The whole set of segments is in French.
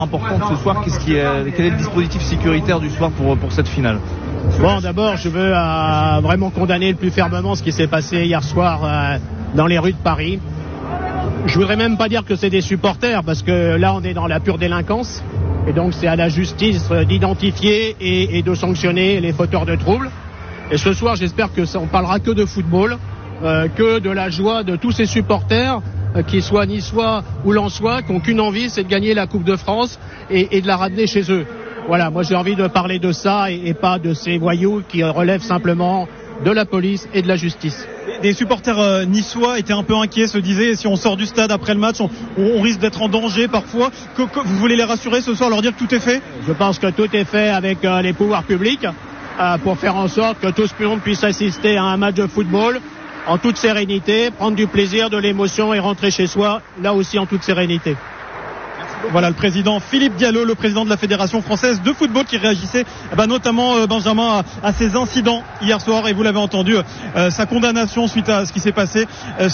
important ce soir, quel est le dispositif sécuritaire du soir pour cette finale? Bon, d'abord, je veux vraiment condamner le plus fermement ce qui s'est passé hier soir dans les rues de Paris. Je voudrais même pas dire que c'est des supporters, parce que là, on est dans la pure délinquance. Et donc, c'est à la justice d'identifier et de sanctionner les fauteurs de troubles. Et ce soir, j'espère on parlera que de football, que de la joie de tous ces supporters, qu'ils soient niçois ou lensois, qui n'ont qu'une envie, c'est de gagner la Coupe de France et de la ramener chez eux. Voilà, moi j'ai envie de parler de ça et pas de ces voyous qui relèvent simplement de la police et de la justice. Des supporters niçois étaient un peu inquiets, se disaient si on sort du stade après le match, on risque d'être en danger parfois. Vous voulez les rassurer ce soir, leur dire que tout est fait? Je pense que tout est fait avec les pouvoirs publics pour faire en sorte que tout le monde puisse assister à un match de football en toute sérénité, prendre du plaisir, de l'émotion et rentrer chez soi, là aussi en toute sérénité. Voilà le président Philippe Diallo, le président de la Fédération française de football, qui réagissait notamment Benjamin à ces incidents hier soir, et vous l'avez entendu, sa condamnation suite à ce qui s'est passé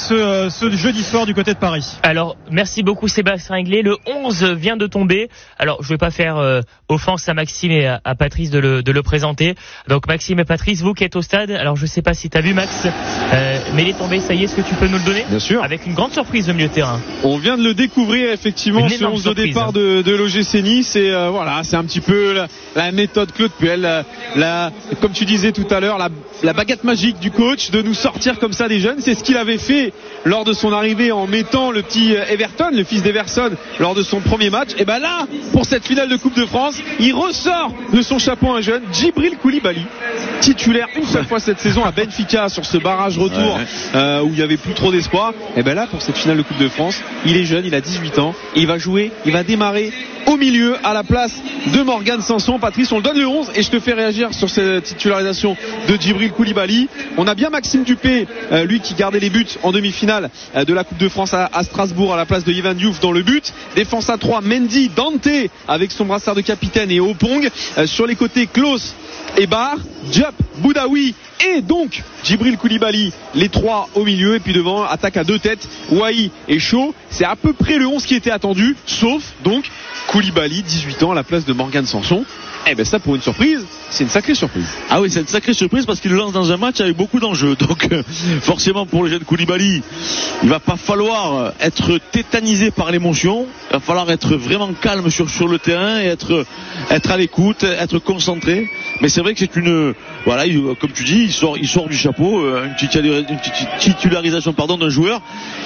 ce jeudi soir du côté de Paris. Alors merci beaucoup Sébastien Réglet. Le 11 vient de tomber. Alors je vais pas faire offense à Maxime et à Patrice de le présenter. Donc Maxime et Patrice, vous qui êtes au stade, alors je sais pas si tu as vu Max, mais il est tombé, ça y est, est-ce que tu peux nous le donner? Bien sûr. Avec une grande surprise au milieu de terrain. On vient de le découvrir effectivement, ce 11 de départ de l'OGC Nice, et voilà, c'est un petit peu la méthode Claude Puel, comme tu disais tout à l'heure, la baguette magique du coach de nous sortir comme ça des jeunes. C'est ce qu'il avait fait lors de son arrivée en mettant le petit Everton, le fils d'Everson, lors de son premier match. Et ben là, pour cette finale de Coupe de France, il ressort de son chapeau un jeune, Djibril Koulibaly, titulaire une seule fois cette saison à Benfica sur ce barrage retour où il n'y avait plus trop d'espoir. Et ben là, pour cette finale de Coupe de France, il est jeune, il a 18 ans, et il va jouer, il va démarrer au milieu à la place de Morgan Sanson. Patrice, on le donne le 11 et je te fais réagir sur cette titularisation de Djibril Koulibaly. On a bien Maxime Dupé, lui qui gardait les buts en demi-finale de la Coupe de France à Strasbourg à la place de Yvan Diouf dans le but. Défense à 3, Mendy, Dante avec son brassard de capitaine et Opong. Sur les côtés, Klaus et Bar, Diop, Boudaoui et donc Djibril Koulibaly, les trois au milieu, et puis devant, attaque à deux têtes, Wai et Shaw. C'est à peu près le 11 qui était attendu, sauf donc Koulibaly, 18 ans à la place de Morgan Sanson. Eh ben ça, pour une surprise, c'est une sacrée surprise. Ah oui, c'est une sacrée surprise parce qu'il le lance dans un match avec beaucoup d'enjeux. Donc forcément pour le jeune Koulibaly, il va pas falloir être tétanisé par l'émotion. Il va falloir être vraiment calme sur le terrain et être à l'écoute, être concentré. Mais c'est vrai que c'est voilà, comme tu dis, il sort du chapeau une titularisation d'un joueur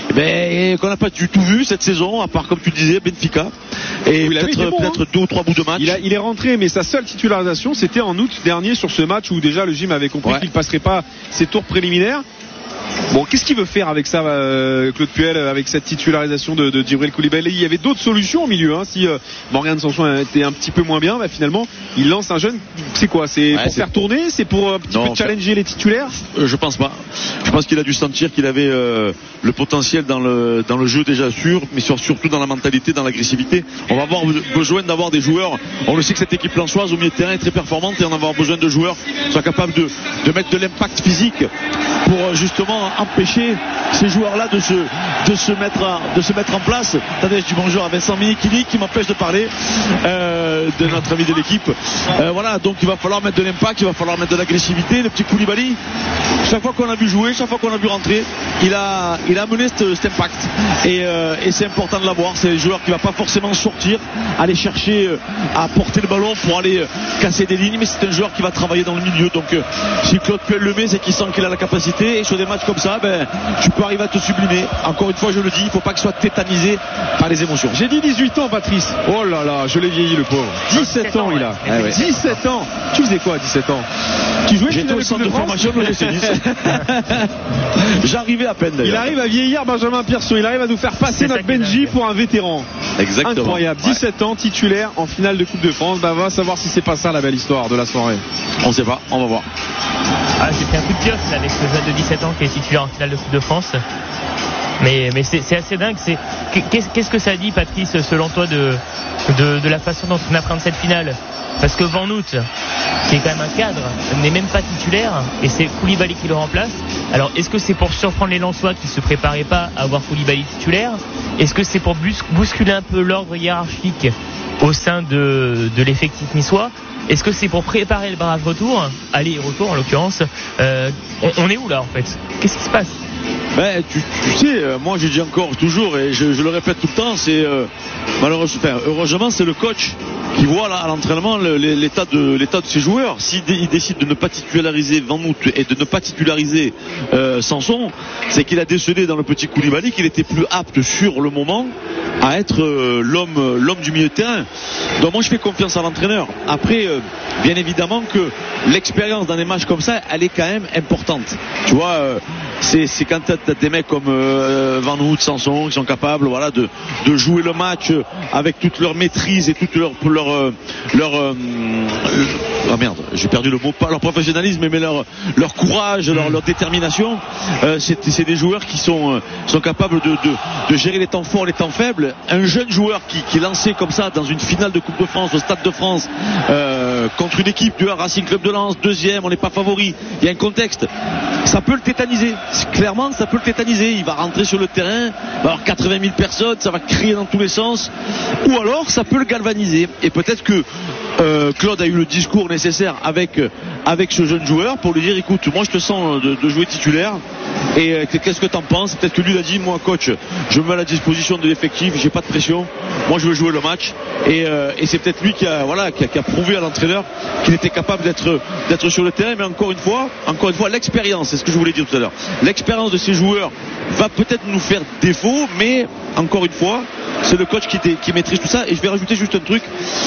qu'on n'a pas du tout vu cette saison, à part, comme tu disais, Benfica, et peut-être 2 ou 3 bouts de match. Il est rentré, mais sa seule titularisation c'était en août dernier sur ce match où déjà le gym avait compris qu'il passerait pas ses tours préliminaires. Bon, qu'est-ce qu'il veut faire avec ça, Claude Puel, avec cette titularisation de Djibril Koulibaly? Il y avait d'autres solutions au milieu, si Morgan Sanson était un petit peu moins bien, finalement il lance un jeune. C'est quoi? C'est pour faire tourner? C'est pour un petit peu challenger les titulaires? Je pense pas. Je pense qu'il a dû sentir qu'il avait le potentiel dans le jeu déjà sûr, mais surtout dans la mentalité, dans l'agressivité. On va avoir besoin d'avoir des joueurs. On le sait que cette équipe lensoise au milieu de terrain est très performante, et on va avoir besoin de joueurs qui soient capables de mettre de l'impact physique pour justement empêcher ces joueurs-là de se mettre en place. Attendez, je dis bonjour à Vincent Minikini qui m'empêche de parler de notre ami de l'équipe. Voilà, donc il va falloir mettre de l'impact, il va falloir mettre de l'agressivité. Le petit Koulibaly, chaque fois qu'on a vu jouer, chaque fois qu'on a vu rentrer, il a amené cet impact, et c'est important de l'avoir. C'est un joueur qui va pas forcément sortir, aller chercher à porter le ballon pour aller casser des lignes, mais c'est un joueur qui va travailler dans le milieu. Donc si Claude Puel le met, c'est qu'il sent qu'il a la capacité, et sur des matchs comme ça, tu peux arriver à te sublimer. Encore une fois, je le dis, il ne faut pas qu'il soit tétanisé par les émotions. J'ai dit 18 ans, Patrice. Oh là là, je l'ai vieilli, le pauvre. 17 ans il a. 17 ans. Tu faisais quoi à 17 ans? Tu jouais? J'étais au centre de formation de l'OGC Nice. J'arrivais à peine d'ailleurs. Il arrive à vieillir Benjamin Pierson. Il arrive à nous faire passer notre Benji pour un vétéran. Exactement. Incroyable. 17 ans, titulaire en finale de Coupe de France. Va savoir si c'est pas ça la belle histoire de la soirée. On ne sait pas, on va voir. C'était un coup de pioche avec ce jeune de 17 ans qui est titulaire en finale de Coupe de France. Mais c'est assez dingue. Qu'est-ce que ça dit, Patrice, selon toi, de la façon dont on appréhende cette finale? Parce que Van Hout, qui est quand même un cadre, n'est même pas titulaire, et c'est Koulibaly qui le remplace. Alors est-ce que c'est pour surprendre les Lensois qui ne se préparaient pas à avoir Koulibaly titulaire? Est-ce que c'est pour bousculer un peu l'ordre hiérarchique au sein de l'effectif niçois. Est-ce que c'est pour préparer le brave retour, aller et retour en l'occurrence? On est où là en fait? Qu'est-ce qui se passe? Ben, tu sais, moi je dis encore toujours et je le répète tout le temps, c'est heureusement c'est le coach qui voit là à l'entraînement l'état de ses joueurs. S'il décide de ne pas titulariser Van Hout et de ne pas titulariser Sanson, c'est qu'il a décelé dans le petit Koulibaly qu'il était plus apte sur le moment à être l'homme du milieu de terrain. Donc moi je fais confiance à l'entraîneur. Après bien évidemment que l'expérience dans des matchs comme ça elle est quand même importante. Tu vois, c'est quand t'as des mecs comme Van Hout, Sanson qui sont capables de jouer le match avec toute leur maîtrise et toute leur ah merde, j'ai perdu le mot, pas leur professionnalisme mais leur courage, leur détermination. C'est des joueurs qui sont capables de gérer les temps forts, les temps faibles. Un jeune joueur qui est lancé comme ça dans une finale de Coupe de France au Stade de France contre une équipe du Racing Club de Lens, deuxième, on n'est pas favori, il y a un contexte, ça peut le tétaniser, clairement ça peut le tétaniser. Il va rentrer sur le terrain, il va avoir 80 000 personnes, ça va crier dans tous les sens, ou alors ça peut le galvaniser. Et peut-être que Claude a eu le discours nécessaire avec ce jeune joueur pour lui dire écoute, moi je te sens de jouer titulaire et qu'est-ce que t'en penses? Peut-être que lui il a dit moi coach, je me mets à la disposition de l'effectif, j'ai pas de pression, moi je veux jouer le match et c'est peut-être lui qui a prouvé à l'entraîneur qu'il était capable d'être sur le terrain. Mais encore une fois l'expérience, c'est ce que je voulais dire tout à l'heure, l'expérience de ces joueurs va peut-être nous faire défaut, mais encore une fois c'est le coach qui maîtrise tout ça. Et je vais rajouter juste un truc.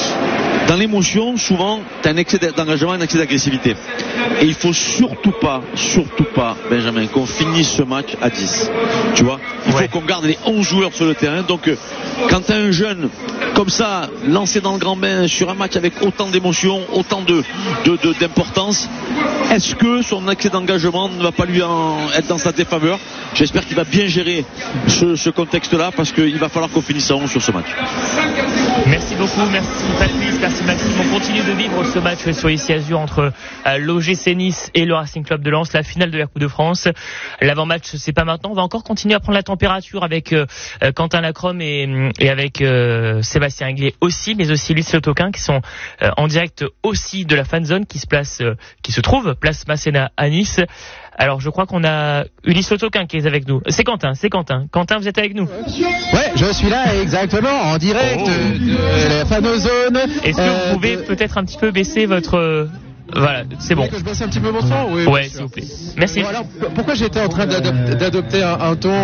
Dans l'émotion, souvent, tu as un excès d'engagement, un excès d'agressivité. Et il faut surtout pas, Benjamin, qu'on finisse ce match à 10. Tu vois, il faut qu'on garde les 11 joueurs sur le terrain. Donc, quand tu as un jeune comme ça, lancé dans le grand bain sur un match avec autant d'émotion, autant d'importance, est-ce que son excès d'engagement ne va pas lui être dans sa défaveur? J'espère qu'il va bien gérer ce contexte-là, parce qu'il va falloir qu'on finisse à 11 sur ce match. Merci beaucoup, merci Patrice, merci Maxime. On continue de vivre ce match sur Ici Azur entre l'OGC Nice et le Racing Club de Lens, la finale de la Coupe de France. L'avant-match, c'est pas maintenant. On va encore continuer à prendre la température avec Quentin Lacrome et avec Sébastien Anglais aussi, mais aussi Luis Lotoquin qui sont en direct aussi de la fan zone qui se trouve place Masséna à Nice. Alors je crois qu'on a Ulysse Lotoquin qui est avec nous. C'est Quentin. Quentin, vous êtes avec nous? Ouais, je suis là exactement en direct de la fanozone. Est-ce que vous pouvez peut-être un petit peu baisser votre... Voilà, c'est bon. Que je baisse un petit peu mon son? Oui, ouais, s'il vous plaît. Merci. Bon, alors, pourquoi j'étais en train d'adopter un ton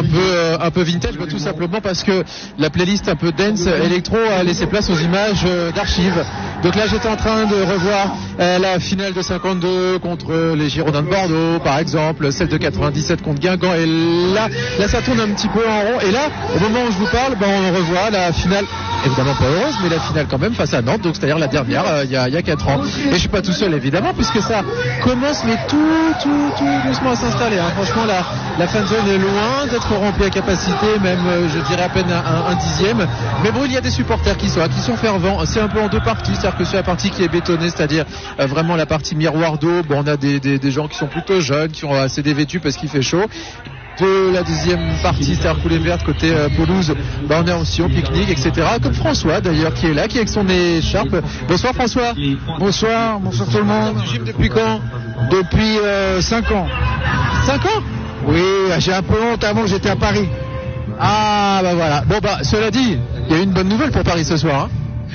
un peu vintage? Tout simplement parce que la playlist un peu dance électro a laissé place aux images d'archives. Donc là, j'étais en train de revoir la finale de 52 contre les Girondins de Bordeaux, par exemple, celle de 97 contre Guingamp. Et là, ça tourne un petit peu en rond. Et là, au moment où je vous parle, on revoit la finale, évidemment pas heureuse, mais la finale quand même face à Nantes. Donc c'est-à-dire la dernière, il y a 4 ans. Et je suis pas tout seul évidemment, puisque ça commence mais tout doucement à s'installer. Franchement, la fan zone est loin d'être remplie à capacité, même je dirais à peine un dixième. Mais bon, il y a des supporters qui sont fervents. C'est un peu en deux parties, c'est-à-dire que sur la partie qui est bétonnée, c'est-à-dire vraiment la partie miroir d'eau, on a des gens qui sont plutôt jeunes, qui sont assez dévêtus parce qu'il fait chaud. De la deuxième partie, c'est-à-dire coulée verte côté pelouse, on est aussi au pique-nique, etc. Comme François d'ailleurs qui est là, qui est avec son écharpe. Bonsoir François. Bonsoir tout le monde. Tu gym depuis quand? Depuis 5 ans. 5 ans? Oui, j'ai un peu honte, avant j'étais à Paris. Ah bah voilà. Bon cela dit, il y a une bonne nouvelle pour Paris ce soir.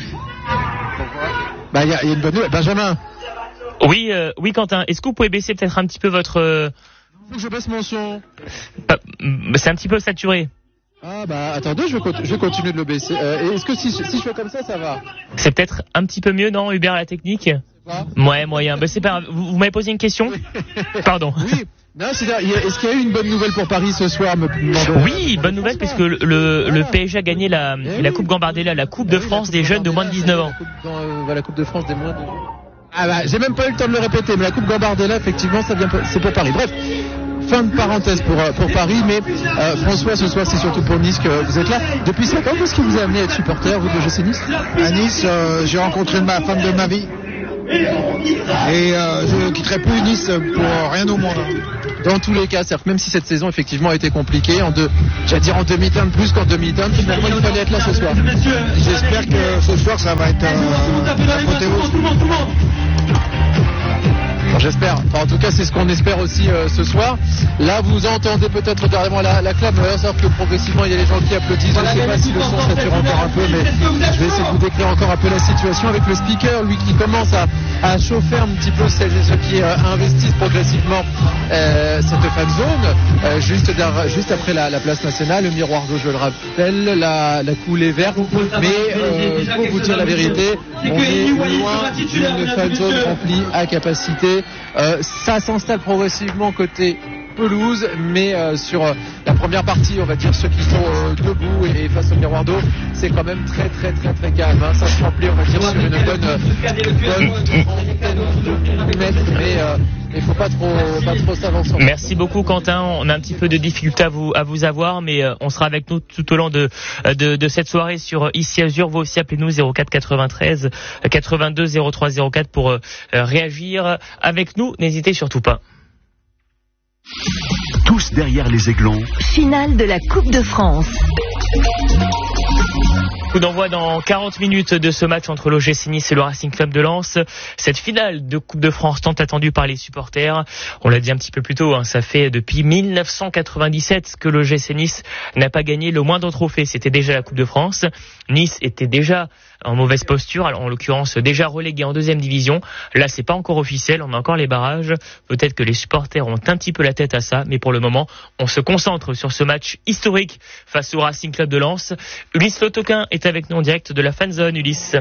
Pourquoi? Il y a une bonne nouvelle. Benjamin. Oui Quentin, est-ce que vous pouvez baisser peut-être un petit peu votre... Faut que je baisse mon son. C'est un petit peu saturé. Ah attendez, je vais continuer de le baisser. Est-ce que si je fais comme ça va? C'est peut-être un petit peu mieux, non, Hubert, la technique? Ouais, moyen. C'est pas grave. Vous m'avez posé une question? Pardon. Oui. Non, c'est-à-dire, est-ce qu'il y a eu une bonne nouvelle pour Paris ce soir? Oui, bonne nouvelle, puisque le PSG a gagné la Coupe Gambardella, la Coupe de France des jeunes de moins de 19 ans. La Coupe de France des moins de... j'ai même pas eu le temps de le répéter, mais la Coupe Gambardella, effectivement, c'est pour Paris. Bref, fin de parenthèse pour Paris, mais François, ce soir, c'est surtout pour Nice que vous êtes là. Depuis 5 ans, qu'est-ce qui vous a amené à être supporter, vous, de l'OGC Nice? À Nice, j'ai rencontré ma femme de ma vie. Et je ne quitterai plus Nice pour rien au monde. dans tous les cas. C'est-à-dire que même si cette saison effectivement a été compliquée, en demi-teinte plus qu'en demi-teinte, finalement il fallait être là ce soir. J'espère que ce soir ça va être apothéose. J'espère. Enfin, en tout cas, c'est ce qu'on espère aussi ce soir. Là, vous entendez peut-être derrière moi la clameur, sauf que progressivement, il y a les gens qui applaudissent. Je ne sais pas si le son sature encore un peu, mais je vais essayer de vous décrire encore un peu la situation avec le speaker, lui qui commence à chauffer un petit peu celles et ceux qui investissent progressivement cette fan zone, juste après la place nationale, le miroir d'eau, je le rappelle, la coulée verte. Mais pour vous dire la vérité, on est loin d'une fan zone remplie à capacité. Ça s'installe progressivement côté pelouse, mais sur la première partie, on va dire ceux qui sont debout et face au miroir d'eau, c'est quand même très très très très calme. Ça se remplit, on va dire, sur une bonne mètre, mais il faut pas trop s'avancer. Merci beaucoup Quentin, on a un petit peu de difficulté à vous avoir, mais on sera avec nous tout au long de cette soirée sur Ici Azur. Vous aussi appelez-nous 04 93 82 03 04 pour réagir avec nous, n'hésitez surtout pas. Tous derrière les Aiglons. Finale de la Coupe de France. Coup d'envoi dans 40 minutes de ce match entre l'OGC Nice et le Racing Club de Lens. Cette finale de Coupe de France tant attendue par les supporters. On l'a dit un petit peu plus tôt, ça fait depuis 1997 que l'OGC Nice n'a pas gagné le moindre trophée. C'était déjà la Coupe de France. Nice était déjà en mauvaise posture, en l'occurrence déjà relégué en deuxième division. Là, c'est pas encore officiel, on a encore les barrages. Peut-être que les supporters ont un petit peu la tête à ça, mais pour le moment, on se concentre sur ce match historique face au Racing Club de Lens. Ulysse Lotoquin est avec nous en direct de la fan zone. Ulysse.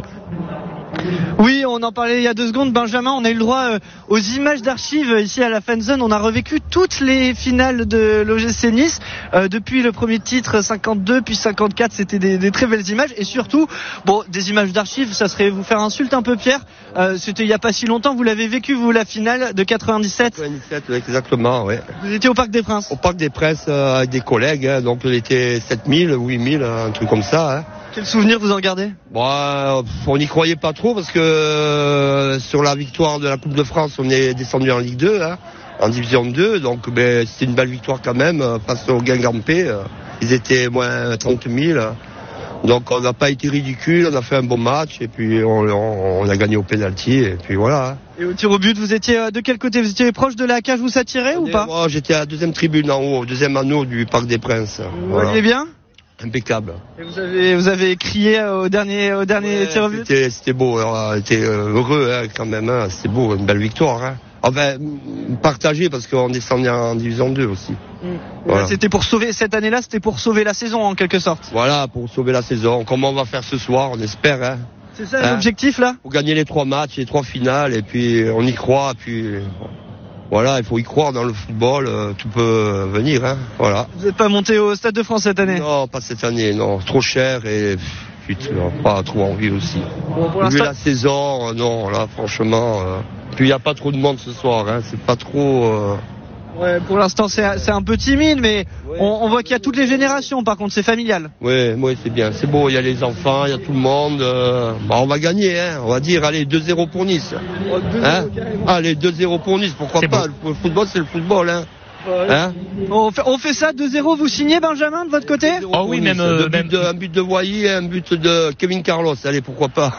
Oui, on en parlait il y a 2 secondes, Benjamin. On a eu le droit aux images d'archives ici à la fan zone. On a revécu toutes les finales de l'OGC Nice depuis le premier titre 52 puis 54. C'était des très belles images et surtout, des images d'archives, ça serait vous faire insulte un peu, Pierre. C'était il y a pas si longtemps. Vous l'avez vécu, vous, la finale de 97. 97, exactement, ouais. Vous étiez au Parc des Princes. Au Parc des Princes avec des collègues, donc on était 7000, 8000, un truc comme ça. Quel souvenir vous en gardez ? On n'y croyait pas trop parce que sur la victoire de la Coupe de France, on est descendu en Ligue 2, en Division 2. Donc c'était une belle victoire quand même face au Guingampé. Ils étaient moins 30 000. Donc on n'a pas été ridicule, on a fait un bon match et puis on a gagné au pénalty et puis voilà. Et au tir au but, vous étiez de quel côté ? Vous étiez proche de la cage, vous s'attirez ou pas ? Moi j'étais à la deuxième tribune en haut, deuxième anneau du Parc des Princes. Vous voyez bien ? Impeccable. Et vous avez crié au dernier tir au but ? C'était beau, on était heureux quand même, c'était beau, une belle victoire. Enfin, partagé parce qu'on descendait en Division 2 aussi. Voilà. C'était pour sauver, cette année-là, c'était pour sauver la saison en quelque sorte. Voilà, pour sauver la saison. Comment on va faire ce soir, on espère. C'est ça l'objectif là ? Pour gagner les 3 matchs, les 3 finales, et puis on y croit, puis... Voilà, il faut y croire dans le football, tout peut venir, voilà. Vous n'êtes pas monté au Stade de France cette année ? Non, pas cette année, non. Trop cher et pas trop envie aussi. Vu la saison, non, là, franchement. Puis il n'y a pas trop de monde ce soir, c'est pas trop... Ouais, pour l'instant c'est un peu timide, mais on voit qu'il y a toutes les générations, par contre c'est familial. Oui, c'est bien, c'est beau, il y a les enfants, il y a tout le monde. On va gagner, on va dire, allez, 2-0 pour Nice. Allez, 2-0 pour Nice, pourquoi pas, le football c'est le football. On fait ça 2-0, vous signez, Benjamin, de votre côté ? Oh oui, même un but de Voyer et un but de Kevin Carlos, allez, pourquoi pas.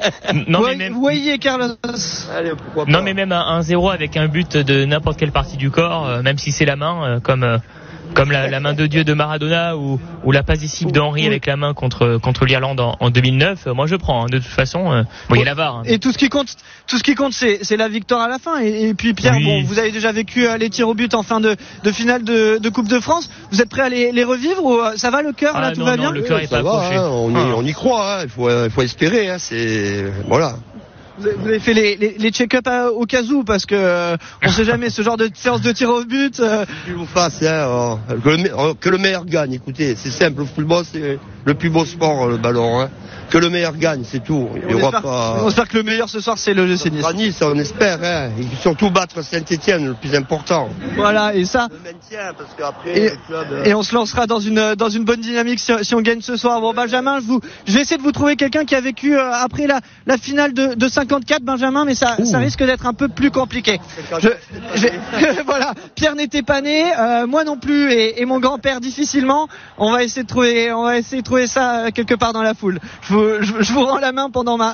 Voyer Carlos. Allez, pourquoi pas. Non mais même un 1-0 avec un but de n'importe quelle partie du corps, même si c'est la main, comme la main de Dieu de Maradona ou la passe décisive de Henry avec la main contre l'Irlande en 2009, moi je prends, de toute façon. Il y a la VAR. Et tout ce qui compte c'est la victoire à la fin. Et puis Pierre, vous avez déjà vécu les tirs au but en fin de finale de Coupe de France. Vous êtes prêt à les revivre ou ça va le cœur là, tout va bien ? Le cœur est pas accroché. On y croit, il faut espérer, c'est voilà. Vous avez fait les check-up au cas où, parce que on sait jamais ce genre de séance de tir au but. Qu'il vous fasse, que le meilleur gagne. Écoutez, c'est simple. Le football, c'est le plus beau sport, le ballon. que le meilleur gagne, c'est tout. On espère que le meilleur ce soir c'est l'OGC Nice. Nice, on espère, hein. Et surtout battre Saint-Etienne, le plus important. Voilà, et ça. Le maintien, parce qu'après, et on se lancera dans une bonne dynamique si on gagne ce soir. Bon, Benjamin, je vais essayer de vous trouver quelqu'un qui a vécu après la finale de 54, Benjamin, mais ça risque d'être un peu plus compliqué. Voilà, Pierre n'était pas né, moi non plus, et mon grand-père difficilement. On va essayer de trouver ça quelque part dans la foule. Je vous rends la main pendant